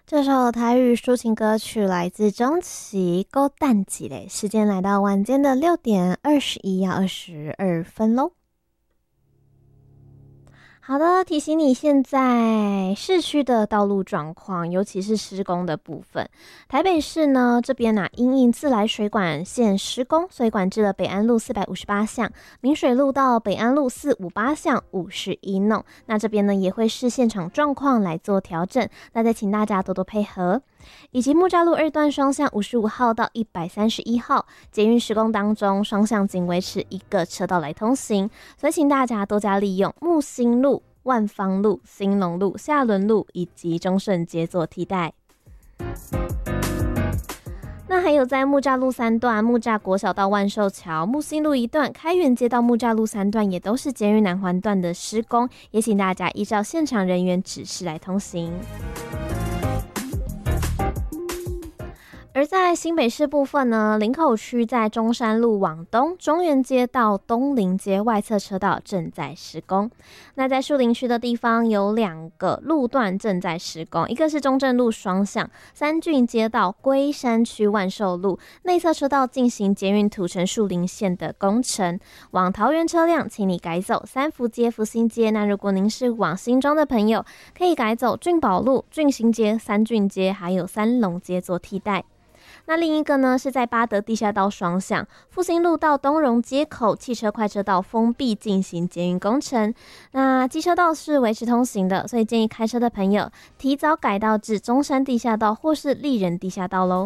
这首台语抒情歌曲来自钟琪《勾蛋几嘞》，时间来到晚间的6:22喽。好的，提醒你现在市区的道路状况，尤其是施工的部分。台北市呢这边因应自来水管线施工，所以管制了北安路458巷、明水路到北安路458巷51弄。那这边呢也会视现场状况来做调整，那再请大家多多配合。以及木栅路2段双向55号到131号捷运施工当中，双向仅维持一个车道来通行，所以请大家多加利用木星路、万芳路、兴隆路、下仑路以及中顺街做替代。那还有在木栅路3段、木栅国小到万寿桥、木星路1段、开元街到木栅路3段，也都是捷运南环段的施工，也请大家依照现场人员指示来通行。而在新北市部分呢，林口区在中山路往东，中原街到东林街外侧车道正在施工。那在树林区的地方有2个路段正在施工，一个是中正路双向三郡街到龟山区万寿路内侧车道进行捷运土城树林线的工程。往桃园车辆请你改走三福街、福兴街，那如果您是往新庄的朋友，可以改走俊宝路、俊兴街、三郡街还有三龙街做替代。那另一个呢，是在八德地下道双向复兴路到东荣街口汽车快车道封闭进行捷运工程。那机车道是维持通行的，所以建议开车的朋友提早改道至中山地下道或是丽人地下道咯。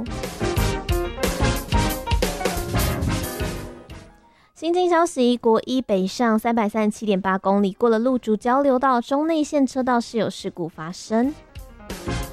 新进消息，国一北上337.8公里过了路竹交流道中内线车道是有事故发生。